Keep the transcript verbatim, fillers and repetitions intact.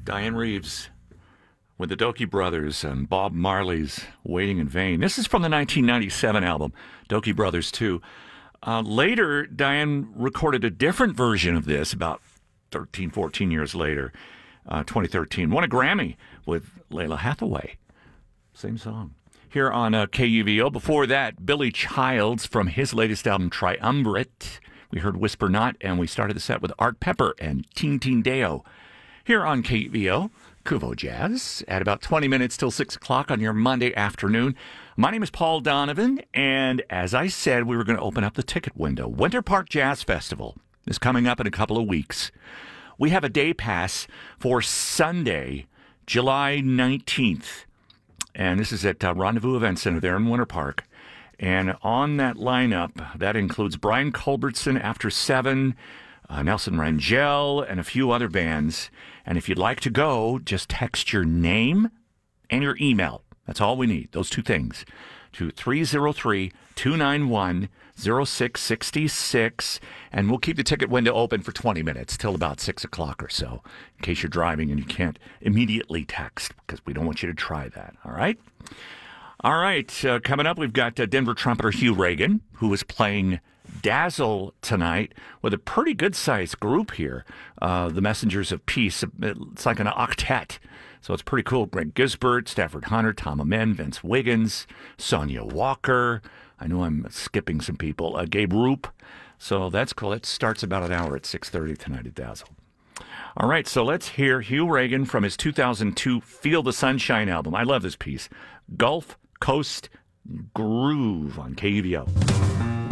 Diane Reeves with the Dokie Brothers and Bob Marley's Waiting in Vain. This is from the nineteen ninety-seven album, Dokie Brothers two. Uh, later, Diane recorded a different version of this about thirteen, fourteen years later, uh, twenty thirteen. Won a Grammy with Layla Hathaway. Same song. Here on uh, K U V O. Before that, Billy Childs from his latest album, Triumvirate. We heard Whisper Not, and we started the set with Art Pepper and Teen Teen Deo. Here on K U V O, Kuvo Jazz, at about twenty minutes till six o'clock on your Monday afternoon. My name is Paul Donovan, and as I said, we were going to open up the ticket window. Winter Park Jazz Festival is coming up in a couple of weeks. We have a day pass for Sunday, July nineteenth, and this is at uh, Rendezvous Event Center there in Winter Park. And on that lineup, that includes Brian Culbertson after seven, uh, Nelson Rangel, and a few other bands. And if you'd like to go, just text your name and your email. That's all we need, those two things, to three oh three, two nine one, oh six six six. And we'll keep the ticket window open for twenty minutes till about six o'clock or so, in case you're driving and you can't immediately text, because we don't want you to try that, all right? All right, uh, coming up, we've got uh, Denver trumpeter Hugh Reagan, who is playing Dazzle tonight with a pretty good-sized group here, uh, the Messengers of Peace. It's like an octet, so it's pretty cool. Greg Gisbert, Stafford Hunter, Tom Amen, Vince Wiggins, Sonia Walker. I know I'm skipping some people. Uh, Gabe Roop. So that's cool. It starts about an hour at six thirty tonight at Dazzle. All right, so let's hear Hugh Reagan from his two thousand two Feel the Sunshine album. I love this piece. Gulf Coast Groove on K U V O.